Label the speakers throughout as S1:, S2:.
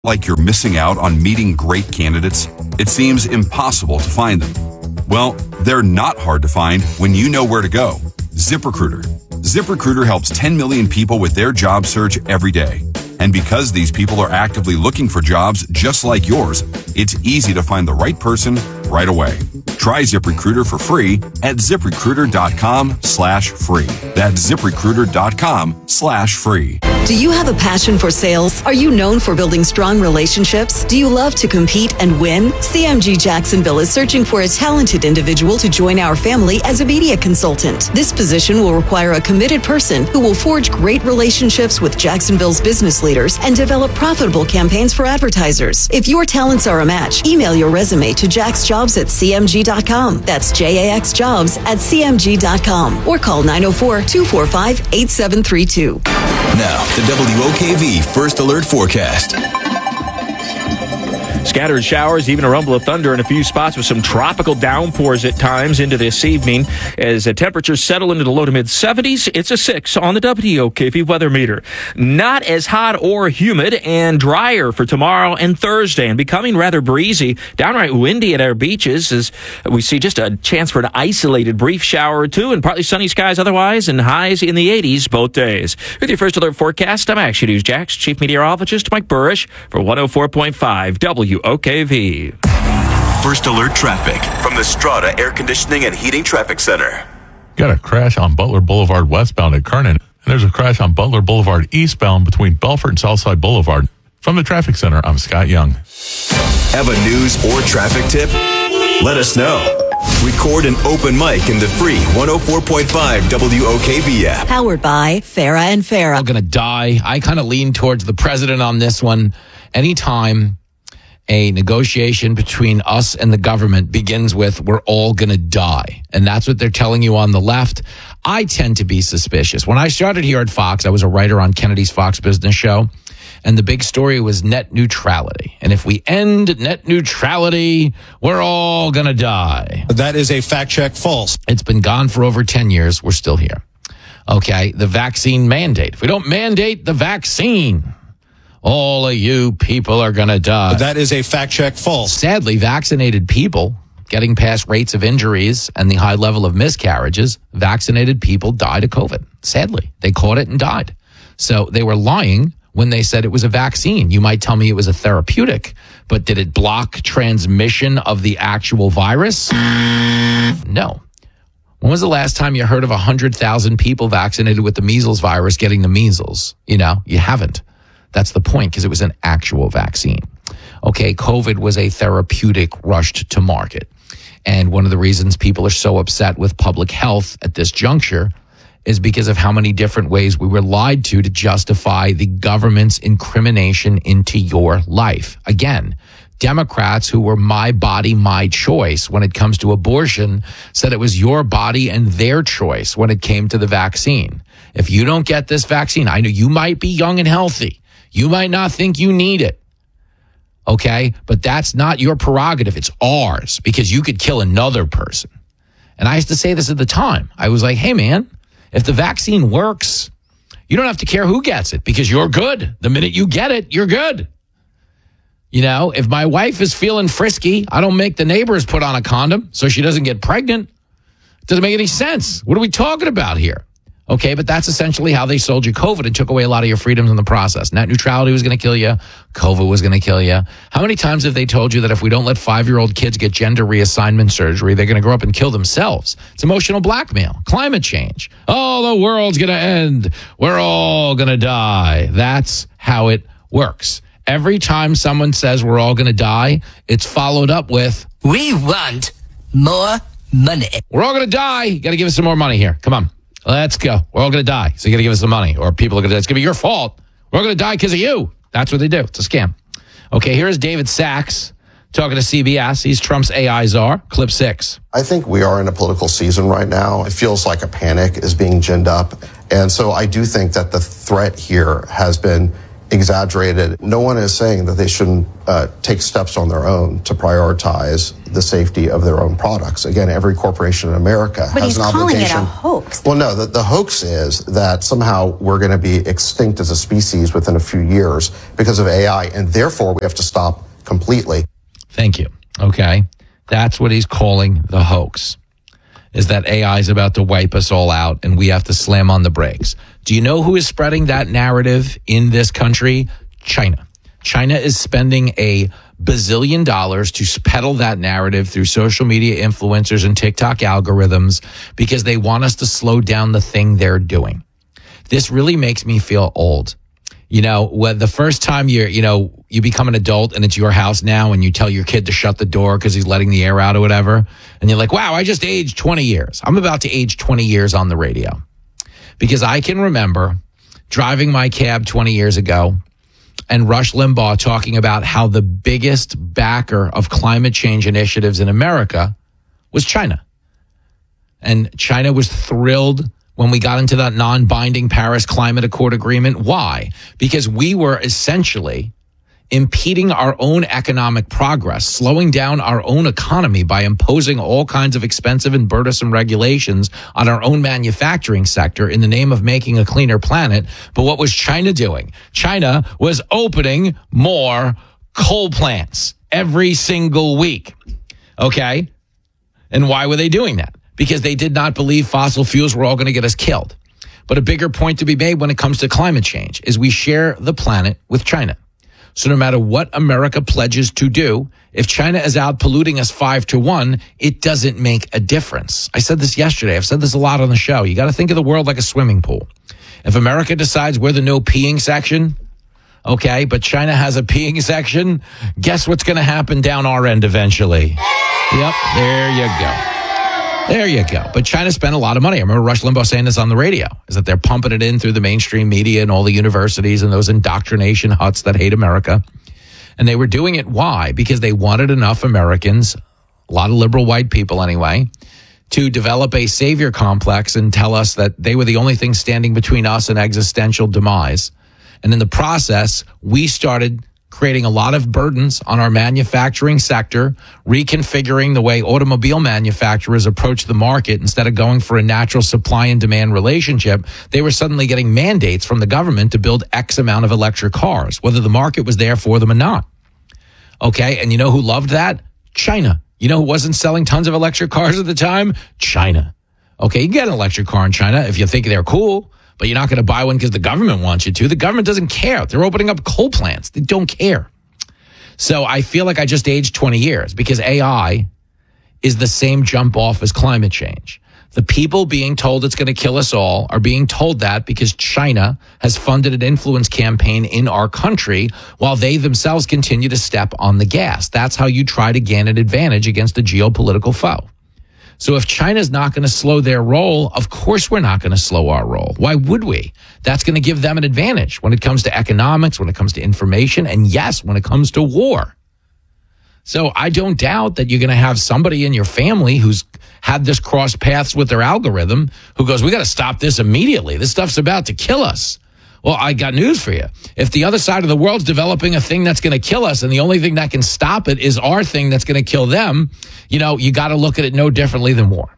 S1: Like you're missing out on meeting great candidates? It seems impossible to find them. Well, they're not hard to find when you know where to go. ZipRecruiter. ZipRecruiter helps 10 million people with their job search every day. And because these people are actively looking for jobs just like yours, it's easy to find the right person right away. Try ZipRecruiter for free at ZipRecruiter.com/free. That's ZipRecruiter.com/free.
S2: Do you have a passion for sales? Are you known for building strong relationships? Do you love to compete and win? CMG Jacksonville is searching for a talented individual to join our family as a media consultant. This position will require a committed person who will forge great relationships with Jacksonville's business leaders and develop profitable campaigns for advertisers. If your talents are a match, email your resume to jaxjobs@cmg.com. That's jaxjobs@cmg.com or call 904-245-8732.
S3: Now, the WOKV First Alert Forecast.
S4: Scattered showers, even a rumble of thunder in a few spots with some tropical downpours at times into this evening. As the temperatures settle into the low to mid 70s, it's a 6 on the WOKV weather meter. Not as hot or humid and drier for tomorrow and Thursday, and becoming rather breezy, downright windy at our beaches as we see just a chance for an isolated brief shower or two and partly sunny skies otherwise, and highs in the 80s both days. With your First Alert forecast, I'm Action News Jax Chief Meteorologist Mike Burrish for 104.5 WOKV.
S3: First Alert traffic from the Strata Air Conditioning and Heating Traffic Center.
S5: Got a crash on Butler Boulevard westbound at Kernan, and there's a crash on Butler Boulevard eastbound between Belfort and Southside Boulevard. From the Traffic Center, I'm Scott Young.
S3: Have a news or traffic tip? Let us know. Record an open mic in the free 104.5 WOKV app.
S2: Powered by Farah and Farah.
S6: All gonna die. I kind of lean towards the president on this one. Anytime a negotiation between us and the government begins with, we're all going to die. And that's what they're telling you on the left. I tend to be suspicious. When I started here at Fox, I was a writer on Kennedy's Fox Business Show. And the big story was net neutrality. And if we end net neutrality, we're all going to die.
S7: That is a fact check false.
S6: It's been gone for over 10 years. We're still here. Okay. The vaccine mandate. If we don't mandate the vaccine, all of you people are going to die.
S7: That is a fact check false.
S6: Sadly, vaccinated people getting past rates of injuries and the high level of miscarriages, vaccinated people died of COVID. Sadly, they caught it and died. So they were lying when they said it was a vaccine. You might tell me it was a therapeutic, but did it block transmission of the actual virus? No. When was the last time you heard of 100,000 people vaccinated with the measles virus getting the measles? You haven't. That's the point, because it was an actual vaccine. Okay, COVID was a therapeutic rushed to market. And one of the reasons people are so upset with public health at this juncture is because of how many different ways we were lied to justify the government's incrimination into your life. Again, Democrats who were my body, my choice when it comes to abortion said it was your body and their choice when it came to the vaccine. If you don't get this vaccine, I know you might be young and healthy. You might not think you need it, okay? But that's not your prerogative. It's ours, because you could kill another person. And I used to say this at the time. I was like, hey, man, if the vaccine works, you don't have to care who gets it, because you're good. The minute you get it, you're good. If my wife is feeling frisky, I don't make the neighbors put on a condom so she doesn't get pregnant. It doesn't make any sense. What are we talking about here? Okay, but that's essentially how they sold you COVID and took away a lot of your freedoms in the process. Net neutrality was going to kill you. COVID was going to kill you. How many times have they told you that if we don't let 5-year-old kids get gender reassignment surgery, they're going to grow up and kill themselves? It's emotional blackmail. Climate change. Oh, the world's going to end. We're all going to die. That's how it works. Every time someone says we're all going to die, it's followed up with,
S8: we want more money.
S6: We're all going to die. You got to give us some more money here. Come on. Let's go. We're all going to die. So you got to give us some money, or people are going to, it's going to be your fault. We're all going to die because of you. That's what they do. It's a scam. Okay, here's David Sachs talking to CBS. He's Trump's AI czar. Clip 6.
S9: I think we are in a political season right now. It feels like a panic is being ginned up. And so I do think that the threat here has been exaggerated. No one is saying that they shouldn't take steps on their own to prioritize the safety of their own products. Again, every corporation in America has an obligation.
S10: But he's calling it a hoax.
S9: Well, no, the hoax is that somehow we're going to be extinct as a species within a few years because of AI, and therefore we have to stop completely.
S6: Thank you. Okay. That's what he's calling the hoax, is that AI is about to wipe us all out and we have to slam on the brakes. Do you know who is spreading that narrative in this country? China. China is spending $1 bazillion to peddle that narrative through social media influencers and TikTok algorithms because they want us to slow down the thing they're doing. This really makes me feel old. You know, when the first time you become an adult and it's your house now and you tell your kid to shut the door because he's letting the air out or whatever, and you're like, wow, I just aged 20 years. I'm about to age 20 years on the radio because I can remember driving my cab 20 years ago and Rush Limbaugh talking about how the biggest backer of climate change initiatives in America was China. And China was thrilled when we got into that non-binding Paris Climate Accord agreement. Why? Because we were essentially impeding our own economic progress, slowing down our own economy by imposing all kinds of expensive and burdensome regulations on our own manufacturing sector in the name of making a cleaner planet. But what was China doing? China was opening more coal plants every single week. Okay? And why were they doing that? Because they did not believe fossil fuels were all going to get us killed. But a bigger point to be made when it comes to climate change is we share the planet with China. So no matter what America pledges to do, if China is out polluting us 5-1, it doesn't make a difference. I said this yesterday. I've said this a lot on the show. You got to think of the world like a swimming pool. If America decides we're the no peeing section, okay, but China has a peeing section, guess what's going to happen down our end eventually? Yep, there you go. There you go. But China spent a lot of money. I remember Rush Limbaugh saying this on the radio, is that they're pumping it in through the mainstream media and all the universities and those indoctrination huts that hate America. And they were doing it. Why? Because they wanted enough Americans, a lot of liberal white people anyway, to develop a savior complex and tell us that they were the only thing standing between us and existential demise. And in the process, we started creating a lot of burdens on our manufacturing sector, reconfiguring the way automobile manufacturers approach the market. Instead of going for a natural supply and demand relationship, they were suddenly getting mandates from the government to build X amount of electric cars, whether the market was there for them or not. Okay, and you know who loved that? China. You know who wasn't selling tons of electric cars at the time? China. Okay, you can get an electric car in China if you think they're cool, but you're not going to buy one because the government wants you to. The government doesn't care. They're opening up coal plants. They don't care. So I feel like I just aged 20 years because AI is the same jump off as climate change. The people being told it's going to kill us all are being told that because China has funded an influence campaign in our country while they themselves continue to step on the gas. That's how you try to gain an advantage against a geopolitical foe. So if China's not going to slow their roll, of course we're not going to slow our roll. Why would we? That's going to give them an advantage when it comes to economics, when it comes to information, and yes, when it comes to war. So I don't doubt that you're going to have somebody in your family who's had this cross paths with their algorithm who goes, we got to stop this immediately. This stuff's about to kill us. Well, I got news for you. If the other side of the world's developing a thing that's going to kill us and the only thing that can stop it is our thing that's going to kill them, you know, you got to look at it no differently than war.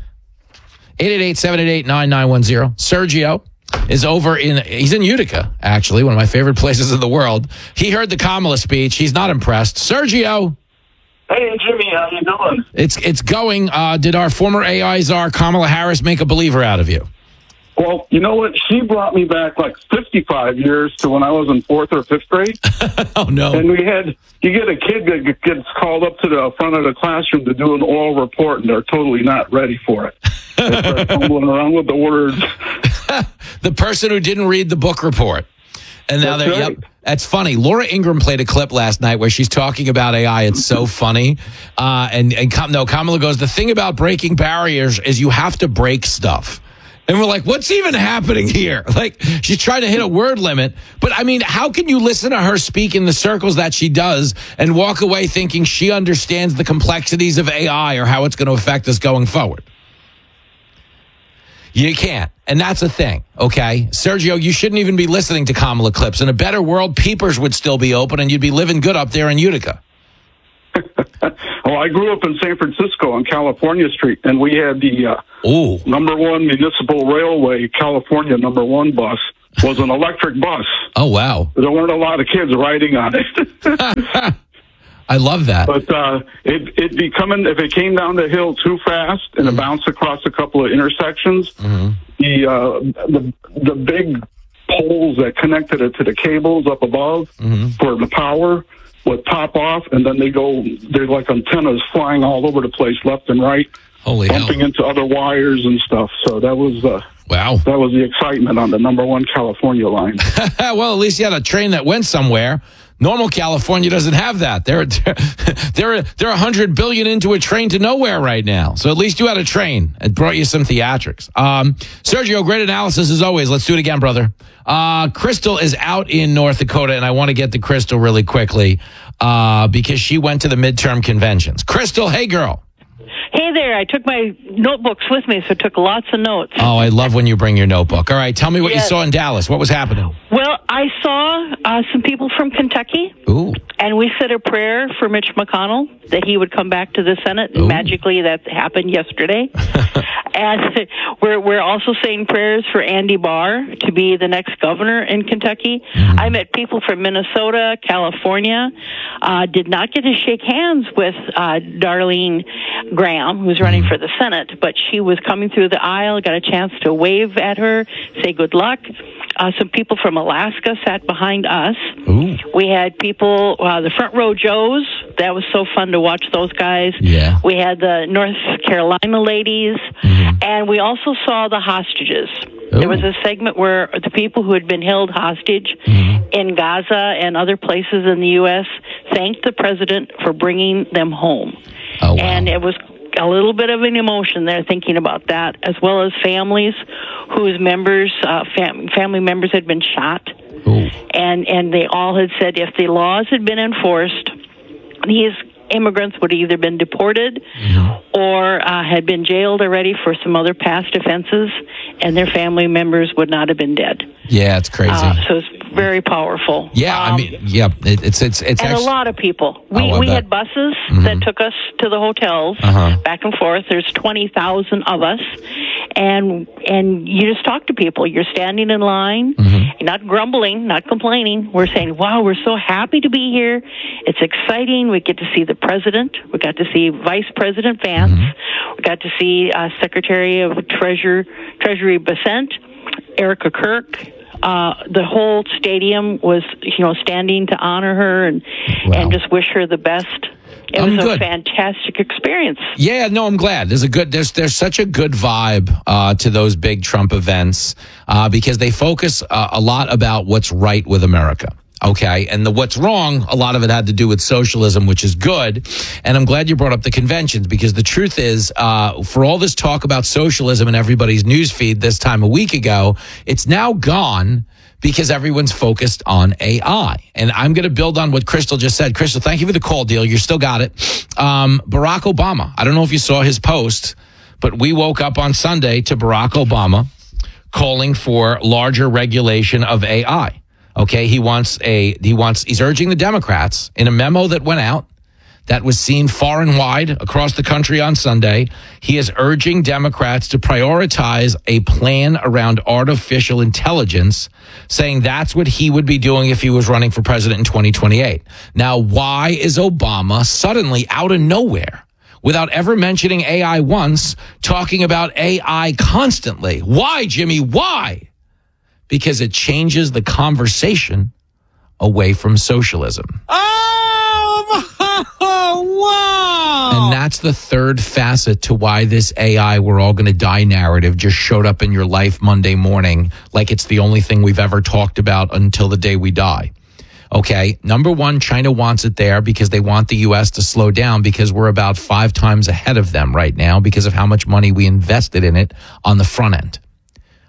S6: 888-788-9910. Sergio is he's in Utica, actually, one of my favorite places in the world. He heard the Kamala speech. He's not impressed. Sergio.
S11: Hey, Jimmy, how you doing?
S6: It's going. Did our former AI czar Kamala Harris make a believer out of you?
S11: Well, you know what? She brought me back like 55 years to when I was in 4th or 5th grade.
S6: Oh, no.
S11: And you get a kid that gets called up to the front of the classroom to do an oral report, and they're totally not ready for it. They start fumbling around with the words.
S6: The person who didn't read the book report. And now
S11: That's right.
S6: Yep. That's funny. Laura Ingraham played a clip last night where she's talking about AI. It's so funny. Kamala goes, the thing about breaking barriers is you have to break stuff. And we're like, what's even happening here? Like, she's trying to hit a word limit. But, I mean, how can you listen to her speak in the circles that she does and walk away thinking she understands the complexities of AI or how it's going to affect us going forward? You can't. And that's the thing, okay? Sergio, you shouldn't even be listening to Kamala clips. In a better world, Peepers would still be open and you'd be living good up there in Utica.
S11: Well, I grew up in San Francisco on California Street, and we had the number one municipal railway, California number one bus, was an electric bus.
S6: Oh, wow.
S11: There weren't a lot of kids riding on it.
S6: I love that.
S11: But if it came down the hill too fast and it bounced across a couple of intersections, the big poles that connected it to the cables up above for the power would pop off, and then they're like antennas flying all over the place, left and right, bumping into other wires and stuff. So that was
S6: wow.
S11: That was the excitement on the number one California line.
S6: Well, at least you had a train that went somewhere. Normal California doesn't have that. They're 100 billion into a train to nowhere right now. So at least you had a train. It brought you some theatrics. Sergio, great analysis as always. Let's do it again, brother. Crystal is out in North Dakota, and I want to get to Crystal really quickly because she went to the midterm conventions. Crystal, hey, girl.
S10: Hey there, I took my notebooks with me, so I took lots of notes.
S6: Oh, I love when you bring your notebook. All right, tell me what you saw in Dallas. What was happening?
S10: Well, I saw some people from Kentucky.
S6: Ooh.
S10: And we said a prayer for Mitch McConnell that he would come back to the Senate. And magically, that happened yesterday. And we're also saying prayers for Andy Barr to be the next governor in Kentucky. I met people from Minnesota, California. Did not get to shake hands with Darlene Graham, who's running for the Senate, but she was coming through the aisle, got a chance to wave at her, say good luck. Some people from Alaska sat behind us.
S6: Ooh.
S10: We had people, the Front Row Joes. That was so fun to watch those guys.
S6: Yeah.
S10: We had the North Carolina ladies. And we also saw the hostages.
S6: Ooh.
S10: There was a segment where the people who had been held hostage in Gaza and other places in the U.S. thanked the president for bringing them home.
S6: Oh, wow.
S10: And it was a little bit of an emotion there thinking about that, as well as families whose members, family members had been shot.
S6: Ooh.
S10: And they all had said if the laws had been enforced, these immigrants would have either been deported or had been jailed already for some other past offenses, and their family members would not have been dead.
S6: Yeah, it's crazy.
S10: So it's very powerful.
S6: Yeah, I mean, yeah, it's
S10: and
S6: actually
S10: a lot of people. We had buses that took us to the hotels back and forth. There's 20,000 of us, and you just talk to people. You're standing in line, you're not grumbling, not complaining. We're saying, "Wow, we're so happy to be here. It's exciting. We get to see the president. We got to see Vice President Vance. We got to see Secretary of Treasury Bessent, Erica Kirk." The whole stadium was, standing to honor her and just wish her the best. It was a fantastic experience.
S6: Yeah, no, I'm glad. There's such a good vibe to those big Trump events because they focus a lot about what's right with America. Okay, and what's wrong, a lot of it had to do with socialism, which is good. And I'm glad you brought up the conventions because the truth is, for all this talk about socialism in everybody's newsfeed this time a week ago, it's now gone because everyone's focused on AI. And I'm going to build on what Crystal just said. Crystal, thank you for the call, deal. You still got it. Barack Obama, I don't know if you saw his post, but we woke up on Sunday to Barack Obama calling for larger regulation of AI. Okay, he's urging the Democrats in a memo that went out that was seen far and wide across the country on Sunday. He is urging Democrats to prioritize a plan around artificial intelligence, saying that's what he would be doing if he was running for president in 2028. Now, why is Obama suddenly out of nowhere, without ever mentioning AI once, talking about AI constantly? Why, Jimmy? Why? Because it changes the conversation away from socialism.
S12: Oh, wow.
S6: And that's the third facet to why this AI we're all going to die narrative just showed up in your life Monday morning like it's the only thing we've ever talked about until the day we die. Okay, number one, China wants it there because they want the U.S. to slow down because we're about 5 times ahead of them right now because of how much money we invested in it on the front end.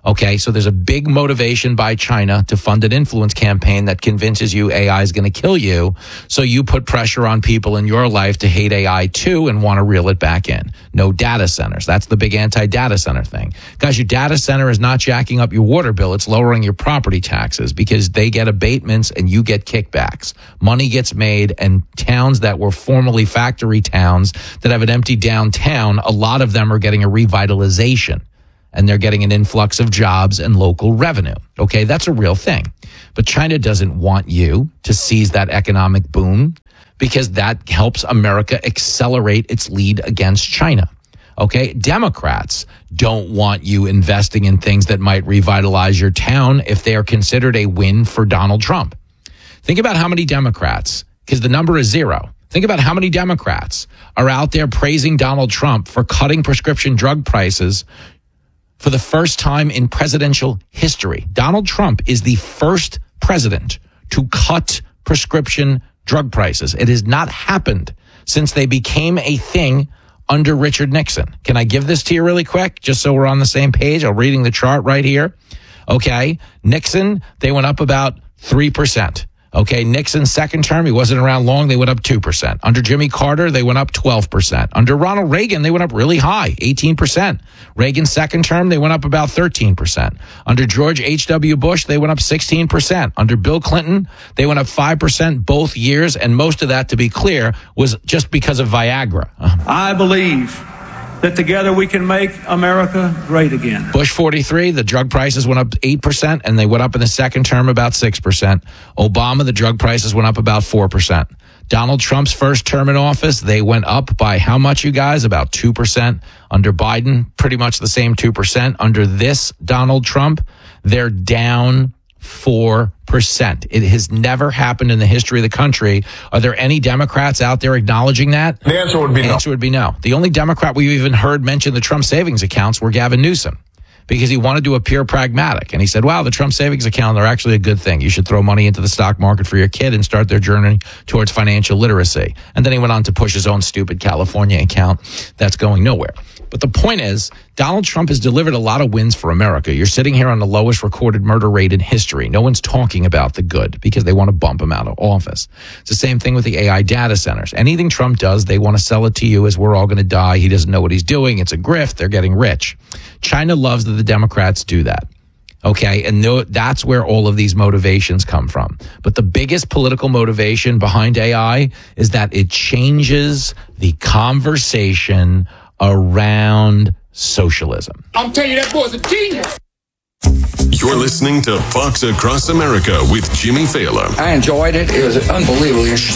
S6: Okay, so there's a big motivation by China to fund an influence campaign that convinces you AI is going to kill you. So you put pressure on people in your life to hate AI too and want to reel it back in. No data centers. That's the big anti-data center thing. Guys, your data center is not jacking up your water bill. It's lowering your property taxes because they get abatements and you get kickbacks. Money gets made, and towns that were formerly factory towns that have an empty downtown, a lot of them are getting a revitalization. And they're getting an influx of jobs and local revenue. Okay, that's a real thing. But China doesn't want you to seize that economic boom because that helps America accelerate its lead against China. Okay, Democrats don't want you investing in things that might revitalize your town if they are considered a win for Donald Trump. Think about how many Democrats, because the number is 0. Think about how many Democrats are out there praising Donald Trump for cutting prescription drug prices for the first time in presidential history. Donald Trump is the first president to cut prescription drug prices. It has not happened since they became a thing under Richard Nixon. Can I give this to you really quick, just so we're on the same page? I'm reading the chart right here. Okay, Nixon, they went up about 3%. Okay, Nixon's second term, he wasn't around long, they went up 2%. Under Jimmy Carter, they went up 12%. Under Ronald Reagan, they went up really high, 18%. Reagan's second term, they went up about 13%. Under George H.W. Bush, they went up 16%. Under Bill Clinton, they went up 5% both years, and most of that, to be clear, was just because of Viagra.
S13: I believe that together we can make America great again.
S6: Bush 43, the drug prices went up 8%, and they went up in the second term about 6%. Obama, the drug prices went up about 4%. Donald Trump's first term in office, they went up by how much, you guys? About 2%. Under Biden, pretty much the same 2%. Under this Donald Trump, they're down 4%. It has never happened in the history of the country. Are there any Democrats out there acknowledging that?
S14: The answer would be no.
S6: The answer would be no. The only Democrat we even heard mention the Trump savings accounts were Gavin Newsom, because he wanted to appear pragmatic. And he said, wow, the Trump savings account are actually a good thing. You should throw money into the stock market for your kid and start their journey towards financial literacy. And then he went on to push his own stupid California account that's going nowhere. But the point is, Donald Trump has delivered a lot of wins for America. You're sitting here on the lowest recorded murder rate in history. No one's talking about the good because they want to bump him out of office. It's the same thing with the AI data centers. Anything Trump does, they want to sell it to you as we're all going to die. He doesn't know what he's doing. It's a grift. They're getting rich. China loves that the Democrats do that. Okay, and that's where all of these motivations come from. But the biggest political motivation behind AI is that it changes the conversation around socialism.
S14: I'm telling you, that boy's a genius.
S15: You're listening to Fox Across America with Jimmy Fallon.
S16: I enjoyed it. It was unbelievably interesting.